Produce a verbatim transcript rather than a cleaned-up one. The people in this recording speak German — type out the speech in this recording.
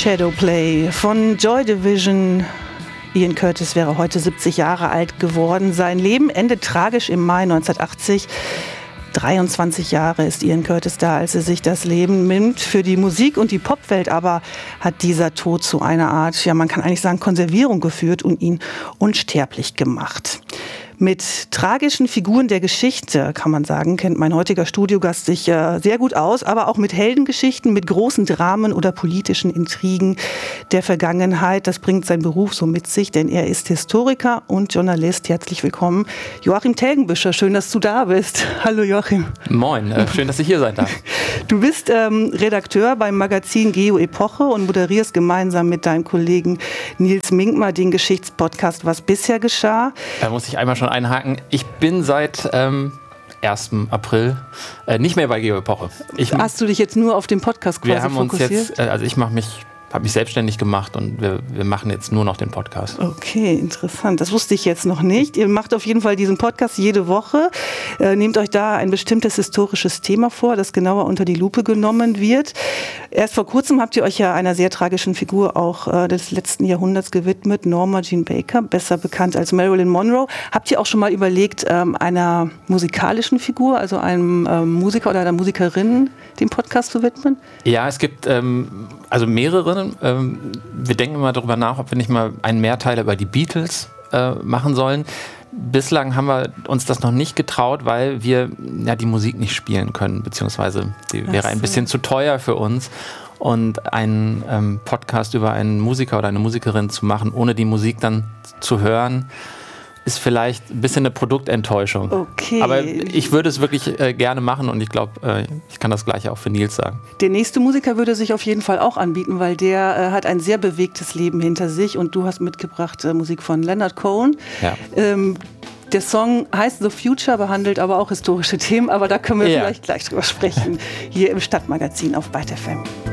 Shadowplay von Joy Division. Ian Curtis wäre heute siebzig Jahre alt geworden. Sein Leben endet tragisch im Mai neunzehnhundertachtzig. dreiundzwanzig Jahre ist Ian Curtis da, als er sich das Leben nimmt. Für die Musik- und die Popwelt aber hat dieser Tod zu einer Art, ja man kann eigentlich sagen, Konservierung geführt und ihn unsterblich gemacht. Mit tragischen Figuren der Geschichte, kann man sagen, kennt mein heutiger Studiogast sich äh, sehr gut aus, aber auch mit Heldengeschichten, mit großen Dramen oder politischen Intrigen der Vergangenheit. Das bringt sein Beruf so mit sich, denn er ist Historiker und Journalist. Herzlich willkommen, Joachim Telgenbüscher. Schön, dass du da bist. Hallo Joachim. Moin, äh, schön, dass ich hier sein darf. Du bist ähm, Redakteur beim Magazin Geo Epoche und moderierst gemeinsam mit deinem Kollegen Nils Minkmar den Geschichtspodcast Was bisher geschah. Da muss ich einmal schon einhaken. Ich bin seit ähm, ersten April äh, nicht mehr bei Geo Epoche. Ich, Hast du dich jetzt nur auf den Podcast quasi wir haben fokussiert? uns jetzt, äh, also ich mache mich habe mich selbstständig gemacht und wir, wir machen jetzt nur noch den Podcast. Okay, interessant. Das wusste ich jetzt noch nicht. Ihr macht auf jeden Fall diesen Podcast jede Woche. Äh, nehmt euch da ein bestimmtes historisches Thema vor, das genauer unter die Lupe genommen wird. Erst vor kurzem habt ihr euch ja einer sehr tragischen Figur auch äh, des letzten Jahrhunderts gewidmet, Norma Jean Baker, besser bekannt als Marilyn Monroe. Habt ihr auch schon mal überlegt, ähm, einer musikalischen Figur, also einem ähm, Musiker oder einer Musikerin, den Podcast zu widmen? Ja, es gibt ähm, also mehrere. Ähm, wir denken immer darüber nach, ob wir nicht mal einen Mehrteiler über die Beatles äh, machen sollen. Bislang haben wir uns das noch nicht getraut, weil wir ja die Musik nicht spielen können, beziehungsweise die Ach wäre so. ein bisschen zu teuer für uns. Und einen ähm, Podcast über einen Musiker oder eine Musikerin zu machen, ohne die Musik dann zu hören, ist vielleicht ein bisschen eine Produktenttäuschung. Okay. Aber ich würde es wirklich äh, gerne machen und ich glaube, äh, ich kann das Gleiche auch für Nils sagen. Der nächste Musiker würde sich auf jeden Fall auch anbieten, weil der äh, hat ein sehr bewegtes Leben hinter sich und du hast mitgebracht äh, Musik von Leonard Cohen. Ja. Ähm, der Song heißt The Future, behandelt aber auch historische Themen, aber da können wir ja. vielleicht gleich drüber sprechen, hier im Stadtmagazin auf Byte F M.